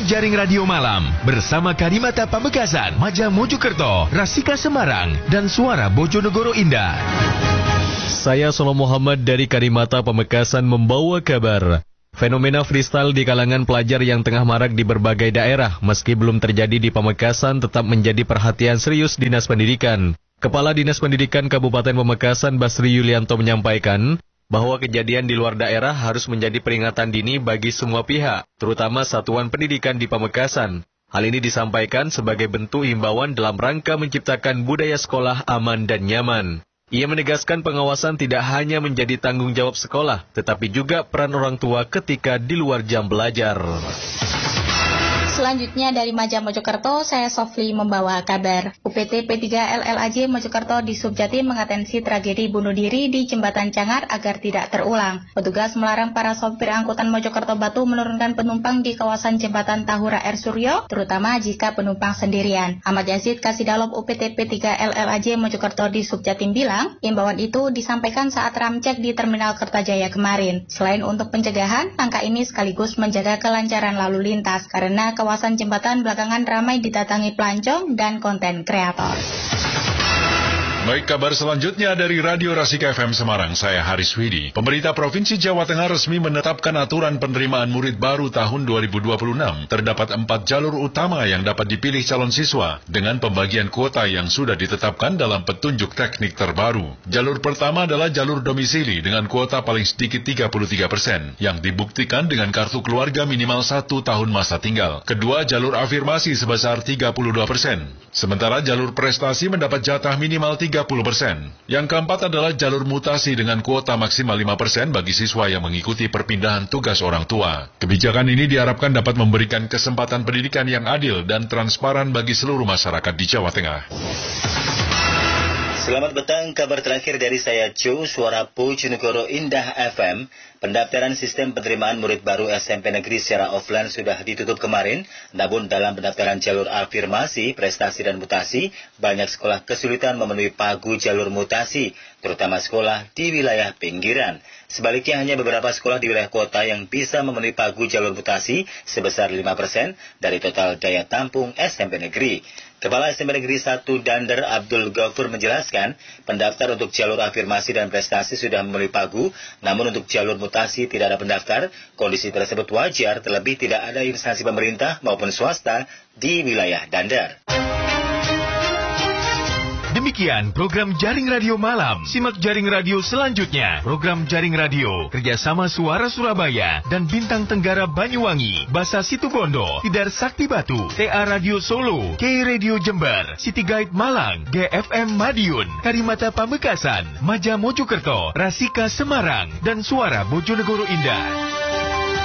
Jaring Radio Malam bersama Karimata Pamekasan, Maja Mojokerto, Rasika Semarang, dan Suara Bojonegoro Indah. Saya Solo Muhammad dari Karimata Pamekasan membawa kabar. Fenomena freestyle di kalangan pelajar yang tengah marak di berbagai daerah, meski belum terjadi di Pamekasan, tetap menjadi perhatian serius Dinas Pendidikan. Kepala Dinas Pendidikan Kabupaten Pamekasan Basri Yulianto menyampaikan bahwa kejadian di luar daerah harus menjadi peringatan dini bagi semua pihak, terutama satuan pendidikan di Pamekasan. Hal ini disampaikan sebagai bentuk himbauan dalam rangka menciptakan budaya sekolah aman dan nyaman. Ia menegaskan pengawasan tidak hanya menjadi tanggung jawab sekolah, tetapi juga peran orang tua ketika di luar jam belajar. Selanjutnya dari Maja Mojokerto, saya Sofli membawa kabar. UPT P3 LLAJ Mojokerto di Subjatim mengatensi tragedi bunuh diri di Jembatan Cangar agar tidak terulang. Petugas melarang para sopir angkutan Mojokerto Batu menurunkan penumpang di kawasan Jembatan Tahura Air Suryo, terutama jika penumpang sendirian. Ahmad Yazid Kasidalop UPT P3 LLAJ Mojokerto di Subjatim bilang, imbauan itu disampaikan saat ramcek di Terminal Kertajaya kemarin. Selain untuk pencegahan, langkah ini sekaligus menjaga kelancaran lalu lintas, karena kawasan jembatan belakangan ramai didatangi pelancong dan konten kreator. Baik, kabar selanjutnya dari Radio Rasika FM Semarang, saya Haris Widi. Pemerintah Provinsi Jawa Tengah resmi menetapkan aturan penerimaan murid baru tahun 2026. Terdapat 4 jalur utama yang dapat dipilih calon siswa dengan pembagian kuota yang sudah ditetapkan dalam petunjuk teknik terbaru. Jalur pertama adalah jalur domisili dengan kuota paling sedikit 33% yang dibuktikan dengan kartu keluarga minimal 1 tahun masa tinggal. Kedua, jalur afirmasi sebesar 32%. Sementara jalur prestasi mendapat jatah minimal 30%. Yang keempat adalah jalur mutasi dengan kuota maksimal 5% bagi siswa yang mengikuti perpindahan tugas orang tua. Kebijakan ini diharapkan dapat memberikan kesempatan pendidikan yang adil dan transparan bagi seluruh masyarakat di Jawa Tengah. Selamat petang, kabar terakhir dari saya Joe, Suara Bojonegoro Indah FM. Pendaftaran sistem penerimaan murid baru SMP negeri secara offline sudah ditutup kemarin, namun dalam pendaftaran jalur afirmasi, prestasi dan mutasi, banyak sekolah kesulitan memenuhi pagu jalur mutasi, terutama sekolah di wilayah pinggiran. Sebaliknya hanya beberapa sekolah di wilayah kota yang bisa memenuhi pagu jalur mutasi sebesar 5% dari total daya tampung SMP negeri. Kepala SMP Negeri 1 Dander Abdul Ghafur menjelaskan, pendaftar untuk jalur afirmasi dan prestasi sudah memenuhi pagu, namun untuk jalur mutasi tidak ada pendaftar. Kondisi tersebut wajar, terlebih tidak ada instansi pemerintah maupun swasta di wilayah Dander. Demikian program Jaring Radio Malam. Simak Jaring Radio selanjutnya. Program Jaring Radio kerjasama Suara Surabaya dan Bintang Tenggara Banyuwangi, Basa Situbondo, Tidar Sakti Batu, TA Radio Solo, K Radio Jember, City Guide Malang, GFM Madiun, Karimata Pamekasan, Maja Mojokerto, Rasika Semarang, dan Suara Bojonegoro Indah.